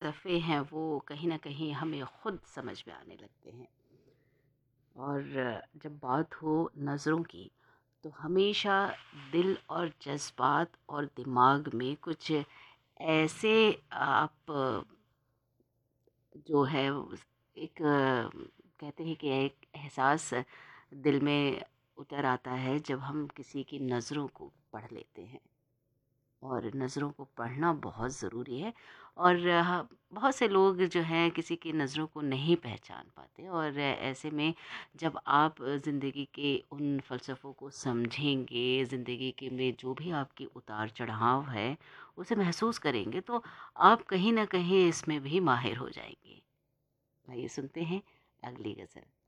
फ़लसफ़े हैं वो कहीं न कहीं हमें ख़ुद समझ में आने लगते हैं। और जब बात हो नज़रों की, तो हमेशा दिल और जज़्बात और दिमाग में कुछ ऐसे आप जो है उस एक कहते हैं कि एक एहसास दिल में उतर आता है जब हम किसी की नज़रों को पढ़ लेते हैं। और नज़रों को पढ़ना बहुत ज़रूरी है। और बहुत से लोग जो हैं किसी की नज़रों को नहीं पहचान पाते, और ऐसे में जब आप ज़िंदगी के उन फ़लसफ़ों को समझेंगे, ज़िंदगी के में जो भी आपकी उतार चढ़ाव है उसे महसूस करेंगे, तो आप कहीं न कहीं इसमें भी माहिर हो जाएँगे। आइए सुनते हैं अगली गज़ल।